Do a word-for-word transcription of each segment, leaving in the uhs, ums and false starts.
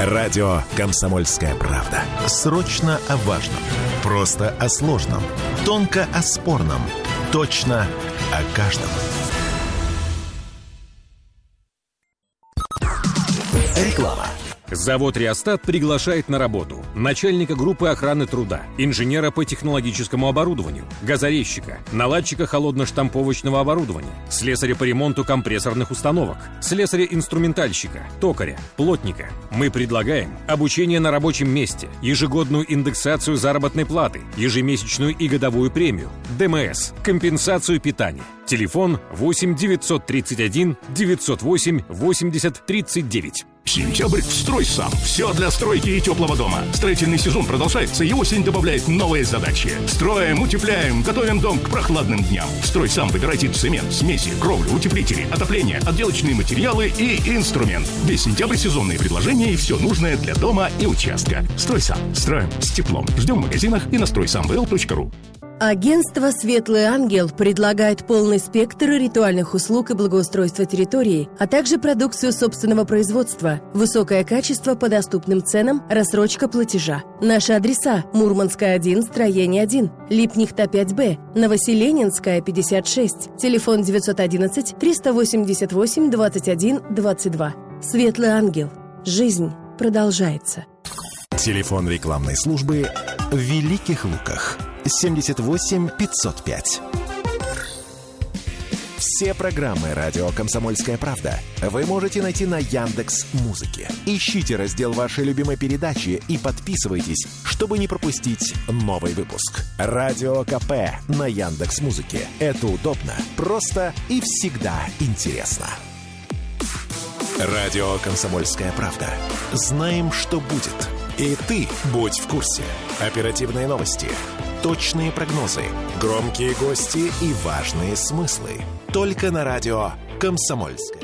Радио «Комсомольская правда». Срочно о важном. Просто о сложном. Тонко о спорном. Точно о каждом. Реклама. Завод «Реостат» приглашает на работу начальника группы охраны труда, инженера по технологическому оборудованию, газорезчика, наладчика холодно-штамповочного оборудования, слесаря по ремонту компрессорных установок, слесаря-инструментальщика, токаря, плотника. Мы предлагаем обучение на рабочем месте, ежегодную индексацию заработной платы, ежемесячную и годовую премию, ДМС, компенсацию питания. Телефон восемь девятьсот тридцать один девятьсот восемь восемьдесят тридцать девять. Сентябрь в «Стройсам». Все для стройки и теплого дома. Строительный сезон продолжается, и осень добавляет новые задачи. Строим, утепляем, готовим дом к прохладным дням. «Стройсам» выбирайте цемент, смеси, кровлю, утеплители, отопление, отделочные материалы и инструмент. Весь сентябрь сезонные предложения и все нужное для дома и участка. «Стройсам». Строим с теплом. Ждем в магазинах и на стройсам вэ эл точка ру. Агентство «Светлый ангел» предлагает полный спектр ритуальных услуг и благоустройства территории, а также продукцию собственного производства, высокое качество по доступным ценам, рассрочка платежа. Наши адреса: Мурманская, один, строение один, Липнихта, пять бэ, Новоселенинская, пятьдесят шесть, телефон девятьсот одиннадцать триста восемьдесят восемь двадцать один двадцать два. «Светлый ангел». Жизнь продолжается. Телефон рекламной службы в Великих Луках. семьдесят восемь пятьсот пять. Все программы «Радио Комсомольская правда» вы можете найти на Яндекс.Музыке. Ищите раздел вашей любимой передачи и подписывайтесь, чтобы не пропустить новый выпуск. Радио КП на Яндекс.Музыке. Это удобно, просто и всегда интересно. Радио «Комсомольская правда». Знаем, что будет. И ты будь в курсе. Оперативные новости, точные прогнозы, громкие гости и важные смыслы. Только на радио «Комсомольская».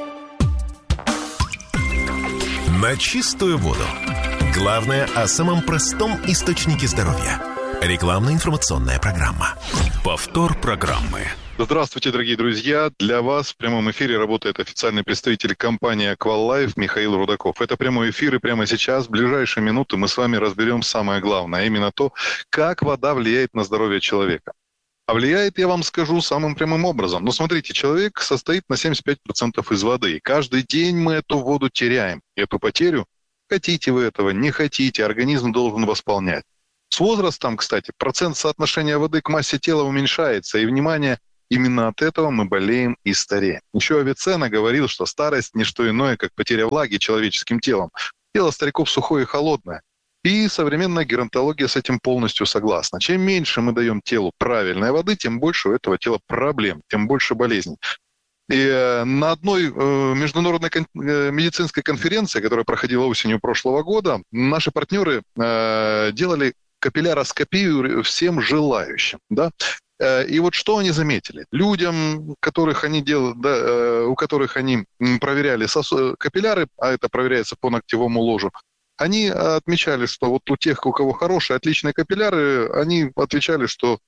На чистую воду. Главное о самом простом источнике здоровья. Рекламно-информационная программа. Повтор программы. Здравствуйте, дорогие друзья. Для вас в прямом эфире работает официальный представитель компании «Аквалайф» Михаил Рудаков. Это прямой эфир, и прямо сейчас, в ближайшие минуты, мы с вами разберем самое главное, а именно то, как вода влияет на здоровье человека. А влияет, я вам скажу, самым прямым образом. Ну, смотрите, человек состоит на семьдесят пять процентов из воды. И каждый день мы эту воду теряем. И эту потерю, хотите вы этого, не хотите, организм должен восполнять. С возрастом, кстати, процент соотношения воды к массе тела уменьшается. И, внимание, именно от этого мы болеем и стареем. Еще Авиценна говорил, что старость – не что иное, как потеря влаги человеческим телом. Тело стариков сухое и холодное. И современная геронтология с этим полностью согласна. Чем меньше мы даем телу правильной воды, тем больше у этого тела проблем, тем больше болезней. И э, на одной э, международной кон- э, медицинской конференции, которая проходила осенью прошлого года, наши партнеры э, делали капилляроскопию всем желающим. Да? И вот что они заметили? Людям, которых они дел... да, у которых они проверяли сосу... капилляры, а это проверяется по ногтевому ложу, они отмечали, что вот у тех, у кого хорошие, отличные капилляры, они отвечали, что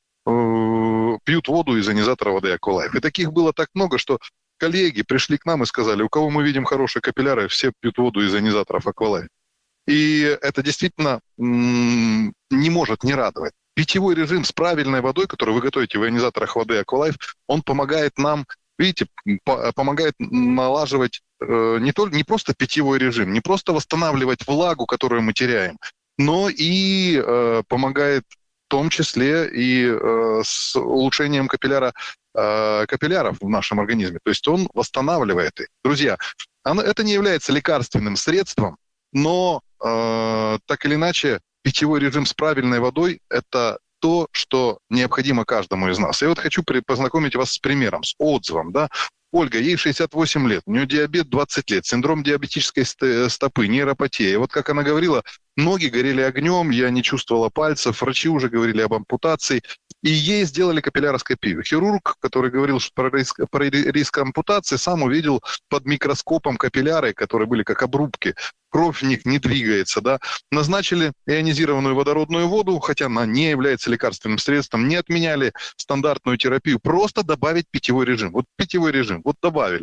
э, пьют воду из ионизатора воды Аквалайф. И таких было так много, что коллеги пришли к нам и сказали, у кого мы видим хорошие капилляры, все пьют воду из ионизаторов Аквалайф. И это действительно м- не может не радовать. Питьевой режим с правильной водой, которую вы готовите в ионизаторах воды Аквалайф, он помогает нам, видите, по- помогает налаживать э, не, только, не просто питьевой режим, не просто восстанавливать влагу, которую мы теряем, но и э, помогает в том числе и э, с улучшением капилляра, э, капилляров в нашем организме. То есть он восстанавливает их. Друзья, оно, это не является лекарственным средством, но э, так или иначе, питьевой режим с правильной водой – это то, что необходимо каждому из нас. Я вот хочу при- познакомить вас с примером, с отзывом. Да? Ольга, ей шестьдесят восемь лет, у нее диабет двадцать лет, синдром диабетической стопы, нейропатия. И вот как она говорила, ноги горели огнем, я не чувствовала пальцев, врачи уже говорили об ампутации. И ей сделали капилляроскопию. Хирург, который говорил что про, риск, про риск ампутации, сам увидел под микроскопом капилляры, которые были как обрубки. Кровь в них не двигается. Да? Назначили ионизированную водородную воду, хотя она не является лекарственным средством, не отменяли стандартную терапию, просто добавить питьевой режим. Вот питьевой режим, вот добавили.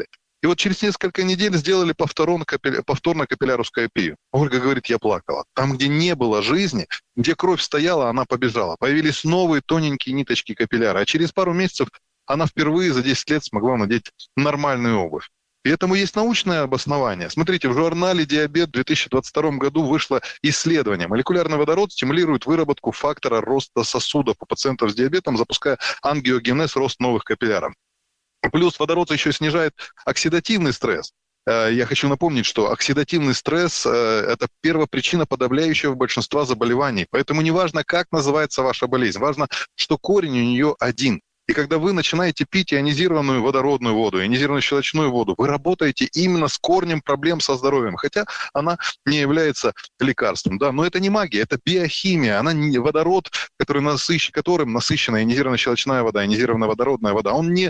И вот через несколько недель сделали повторно, капилля... повторно капилляроскопию. Ольга говорит, я плакала. Там, где не было жизни, где кровь стояла, она побежала. Появились новые тоненькие ниточки капилляра. А через пару месяцев она впервые за десять лет смогла надеть нормальную обувь. И этому есть научное обоснование. Смотрите, в журнале «Диабет» в две тысячи двадцать втором году вышло исследование. Молекулярный водород стимулирует выработку фактора роста сосудов у пациентов с диабетом, запуская ангиогенез, рост новых капилляров. Плюс водород еще снижает оксидативный стресс. Я хочу напомнить, что оксидативный стресс – это первопричина подавляющего большинства заболеваний. Поэтому не важно, как называется ваша болезнь, важно, что корень у нее один. И когда вы начинаете пить ионизированную водородную воду, ионизированную щелочную воду, вы работаете именно с корнем проблем со здоровьем, хотя она не является лекарством. Да? Но это не магия, это биохимия. Она не водород, который насыщ... которым насыщена ионизированная щелочная вода, ионизированная водородная вода, он не,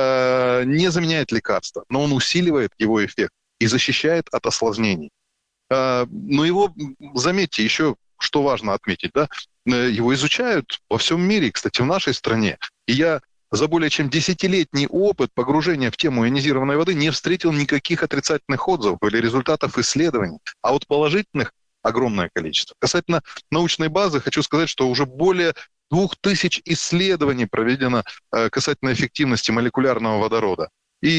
э, не заменяет лекарства, но он усиливает его эффект и защищает от осложнений. Э, но его, заметьте, еще что важно отметить, да, его изучают во всем мире, кстати, в нашей стране. И я за более чем десятилетний опыт погружения в тему ионизированной воды не встретил никаких отрицательных отзывов или результатов исследований. А вот положительных огромное количество. Касательно научной базы, хочу сказать, что уже более двух тысяч исследований проведено касательно эффективности молекулярного водорода.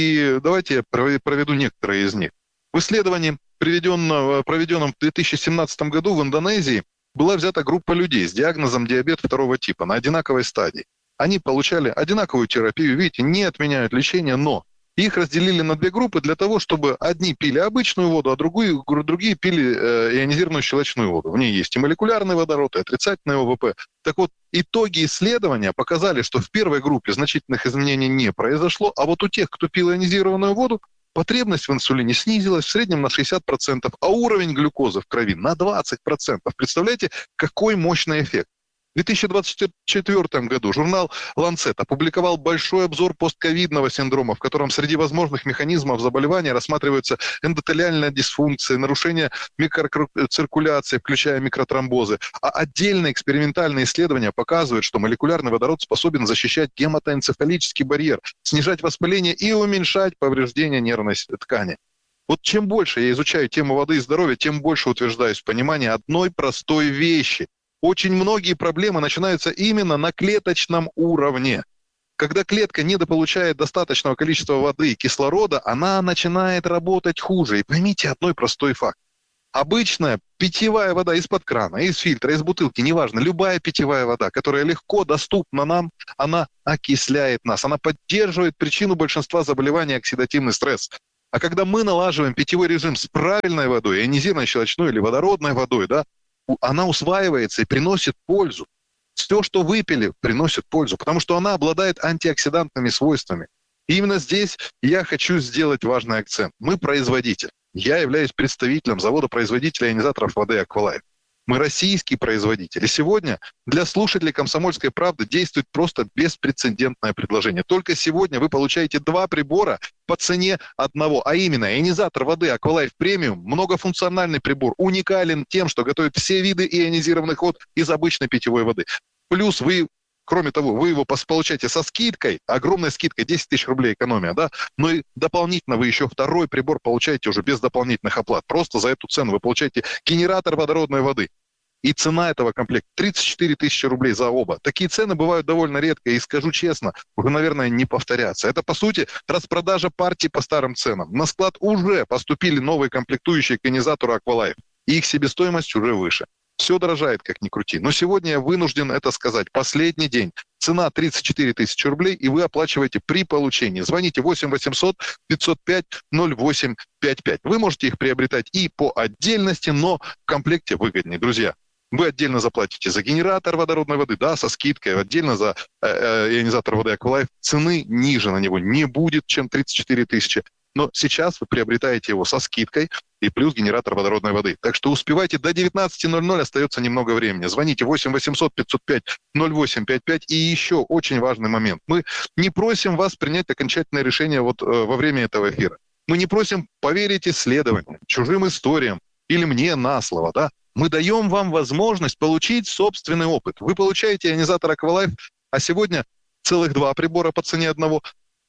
И давайте я проведу некоторые из них. В исследовании, проведенном в две тысячи семнадцатом году в Индонезии, была взята группа людей с диагнозом диабет второго типа на одинаковой стадии. Они получали одинаковую терапию, видите, не отменяют лечение, но их разделили на две группы для того, чтобы одни пили обычную воду, а другие, другие пили э, ионизированную щелочную воду. В ней есть и молекулярный водород, и отрицательный о вэ пэ. Так вот, итоги исследования показали, что в первой группе значительных изменений не произошло, а вот у тех, кто пил ионизированную воду, потребность в инсулине снизилась в среднем на шестьдесят процентов, а уровень глюкозы в крови на двадцать процентов. Представляете, какой мощный эффект? В две тысячи двадцать четвёртом году журнал Lancet опубликовал большой обзор постковидного синдрома, в котором среди возможных механизмов заболевания рассматриваются эндотелиальная дисфункция, нарушение микроциркуляции, включая микротромбозы. А отдельные экспериментальные исследования показывают, что молекулярный водород способен защищать гематоэнцефалический барьер, снижать воспаление и уменьшать повреждения нервной ткани. Вот чем больше я изучаю тему воды и здоровья, тем больше утверждаюсь в понимании одной простой вещи. Очень многие проблемы начинаются именно на клеточном уровне. Когда клетка недополучает достаточного количества воды и кислорода, она начинает работать хуже. И поймите одной простой факт. Обычная питьевая вода из-под крана, из фильтра, из бутылки, неважно, любая питьевая вода, которая легко доступна нам, она окисляет нас, она поддерживает причину большинства заболеваний — оксидативный стресс. А когда мы налаживаем питьевой режим с правильной водой, ионизированной щелочной или водородной водой, да, она усваивается и приносит пользу. Все, что выпили, приносит пользу, потому что она обладает антиоксидантными свойствами. И именно здесь я хочу сделать важный акцент. Мы производитель. Я являюсь представителем завода-производителя ионизаторов воды «Аквалайф». Мы российский производитель. И сегодня для слушателей «Комсомольской правды» действует просто беспрецедентное предложение. Только сегодня вы получаете два прибора по цене одного, а именно ионизатор воды «Аквалайф Премиум», многофункциональный прибор, уникален тем, что готовит все виды ионизированных вод из обычной питьевой воды. Плюс вы, кроме того, вы его получаете со скидкой, огромной скидкой, десять тысяч рублей экономия, да, но и дополнительно вы еще второй прибор получаете уже без дополнительных оплат. Просто за эту цену вы получаете генератор водородной воды. И цена этого комплекта тридцать четыре тысячи рублей за оба. Такие цены бывают довольно редко, и скажу честно, уже, наверное, не повторятся. Это, по сути, распродажа партий по старым ценам. На склад уже поступили новые комплектующие к ионизатору «Аквалайф», и их себестоимость уже выше. Все дорожает, как ни крути. Но сегодня я вынужден это сказать. Последний день. Цена тридцать четыре тысячи рублей, и вы оплачиваете при получении. Звоните восемь восемьсот пятьсот пять ноль восемь пять пять. Вы можете их приобретать и по отдельности, но в комплекте выгоднее, друзья. Вы отдельно заплатите за генератор водородной воды, да, со скидкой, отдельно за э, э, ионизатор воды «Аквалайф». Цены ниже на него не будет, чем тридцать четыре тысячи. Но сейчас вы приобретаете его со скидкой и плюс генератор водородной воды. Так что успевайте, до девятнадцати ноль-ноль остается немного времени. Звоните восемь восемьсот пятьсот пять ноль восемь пять пять. И еще очень важный момент. Мы не просим вас принять окончательное решение вот э, во время этого эфира. Мы не просим поверить исследованиям, чужим историям или мне на слово, да. Мы даем вам возможность получить собственный опыт. Вы получаете ионизатор «Аквалайф», а сегодня целых два прибора по цене одного.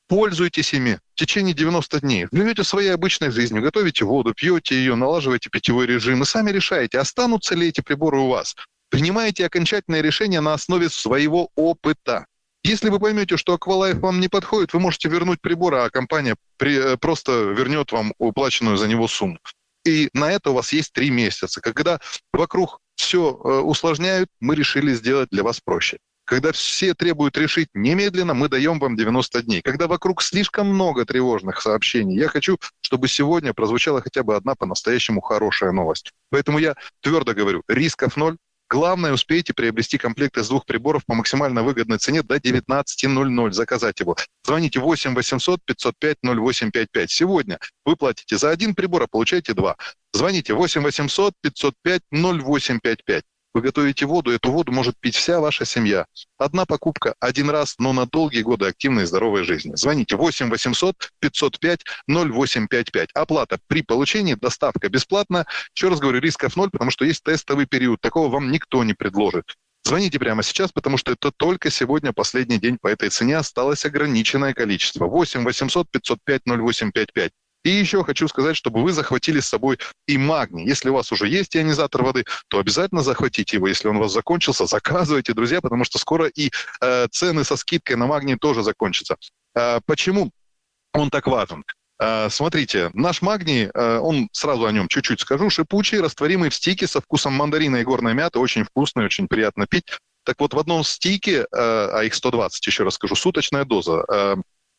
Пользуйтесь ими в течение девяноста дней. Живете своей обычной жизнью, готовите воду, пьете ее, налаживаете питьевой режим и сами решаете, останутся ли эти приборы у вас. Принимаете окончательное решение на основе своего опыта. Если вы поймете, что Aqualife вам не подходит, вы можете вернуть прибор, а компания при, просто вернет вам уплаченную за него сумму. И на это у вас есть три месяца. Когда вокруг все усложняют, мы решили сделать для вас проще. Когда все требуют решить немедленно, мы даем вам девяносто дней. Когда вокруг слишком много тревожных сообщений, я хочу, чтобы сегодня прозвучала хотя бы одна по-настоящему хорошая новость. Поэтому я твердо говорю, рисков ноль. Главное, успейте приобрести комплект из двух приборов по максимально выгодной цене до девятнадцати ноль-ноль, заказать его. Звоните восемь восемьсот пятьсот пять ноль восемь пять пять. Сегодня вы платите за один прибор, а получаете два. Звоните восемь восемьсот пятьсот пять ноль восемь пять пять. Вы готовите воду, эту воду может пить вся ваша семья. Одна покупка один раз, но на долгие годы активной и здоровой жизни. Звоните восемь восемьсот пятьсот пять ноль восемь пять пять. Оплата при получении, доставка бесплатна. Еще раз говорю, рисков ноль, потому что есть тестовый период. Такого вам никто не предложит. Звоните прямо сейчас, потому что это только сегодня последний день по этой цене. Осталось ограниченное количество. восемь восемьсот пятьсот пять ноль восемь пять пять. И еще хочу сказать, чтобы вы захватили с собой и магний. Если у вас уже есть ионизатор воды, то обязательно захватите его. Если он у вас закончился, заказывайте, друзья, потому что скоро и э, цены со скидкой на магний тоже закончатся. Э, почему он так важен? Э, смотрите, наш магний, э, он, сразу о нем чуть-чуть скажу, шипучий, растворимый в стике со вкусом мандарина и горной мяты, очень вкусный, очень приятно пить. Так вот, в одном стике, э, а их сто двадцать, еще раз скажу, суточная доза, э,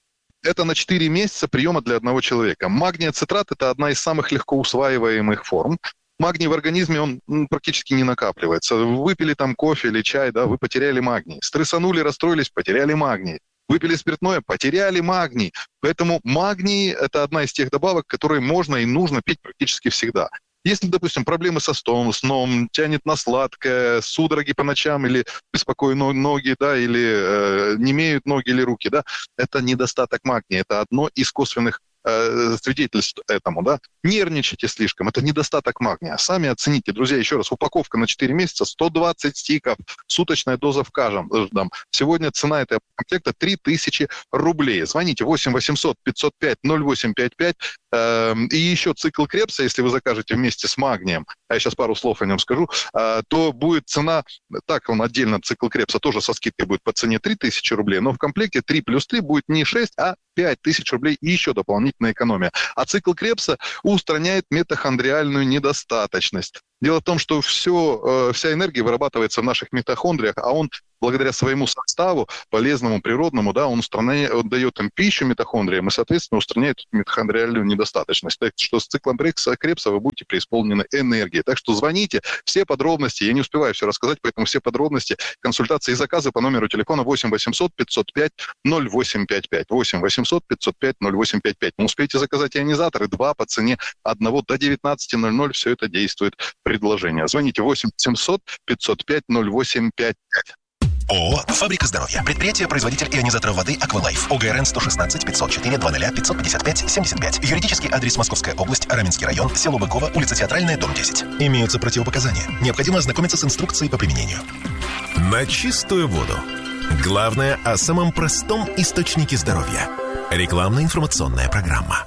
это на четыре месяца приема для одного человека. Магний ацетрат – это одна из самых легко усваиваемых форм. Магний в организме, он практически не накапливается. Выпили там кофе или чай, да, вы потеряли магний. Стрессанули, расстроились, потеряли магний. Выпили спиртное, потеряли магний. Поэтому магний – это одна из тех добавок, которые можно и нужно пить практически всегда. Если, допустим, проблемы со сном, сном, тянет на сладкое, судороги по ночам или беспокоят ноги, да, или э, немеют ноги или руки, да, это недостаток магния, это одно из косвенных э, свидетельств этому, да. Нервничайте слишком, это недостаток магния. Сами оцените, друзья, еще раз, упаковка на четыре месяца, сто двадцать стиков, суточная доза в каждом. Сегодня цена этого комплекта три тысячи рублей. Звоните восемь восемьсот пятьсот пять ноль восемь пять пять. И еще цикл Крепса, если вы закажете вместе с магнием, а я сейчас пару слов о нем скажу, то будет цена, так он отдельно, цикл Крепса тоже со скидкой будет по цене три тысячи рублей, но в комплекте три плюс три будет не шесть, а пять тысяч рублей и еще дополнительная экономия. А цикл Крепса устраняет митохондриальную недостаточность. Дело в том, что все, вся энергия вырабатывается в наших митохондриях, а он благодаря своему составу, полезному, природному, да, он, устраняет, он дает им пищу митохондриям и, соответственно, устраняет митохондриальную недостаточность. Так что с циклом Крепса вы будете преисполнены энергией. Так что звоните, все подробности, я не успеваю все рассказать, поэтому все подробности, консультации и заказы по номеру телефона восемь восемьсот пятьсот пять ноль восемь пять пять. восемь восемьсот пятьсот пять ноль восемь пять пять. Но успейте заказать ионизаторы, два по цене одного до девятнадцати ноль-ноль, все это действует предложение. Звоните восемь восемьсот пятьсот пять ноль восемь пять пять. ООО «Фабрика здоровья». Предприятие-производитель ионизаторов воды «Aqualife». ОГРН сто шестнадцать пятьсот четыре двадцать пятьсот пятьдесят пять семьдесят пять. Юридический адрес: Московская область, Раменский район, село Быково, улица Театральная, дом десять. Имеются противопоказания. Необходимо ознакомиться с инструкцией по применению. На чистую воду. Главное о самом простом источнике здоровья. Рекламно-информационная программа.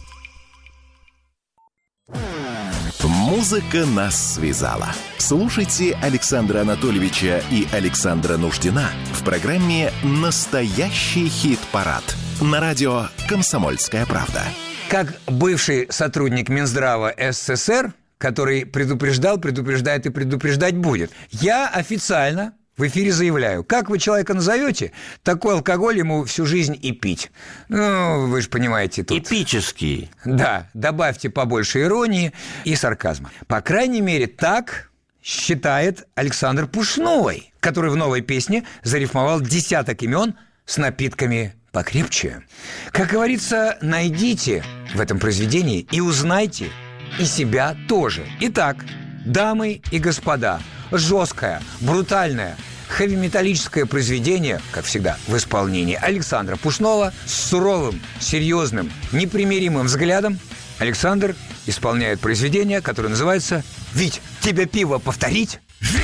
Музыка нас связала. Слушайте Александра Анатольевича и Александра Нуждина в программе «Настоящий хит-парад» на радио «Комсомольская правда». Как бывший сотрудник Минздрава СССР, который предупреждал, предупреждает и предупреждать будет, я официально в эфире заявляю, как вы человека назовете, такой алкоголь ему всю жизнь и пить. Ну, вы же понимаете тут. Эпический. Да, добавьте побольше иронии и сарказма. По крайней мере, так считает Александр Пушной, который в новой песне зарифмовал десяток имен с напитками покрепче. Как говорится, найдите в этом произведении и узнайте и себя тоже. Итак, дамы и господа, жесткое, брутальное, хэви-металлическое произведение, как всегда, в исполнении Александра Пушного с суровым, серьезным, непримиримым взглядом. Александр исполняет произведение, которое называется «Вить, тебе пиво повторить?»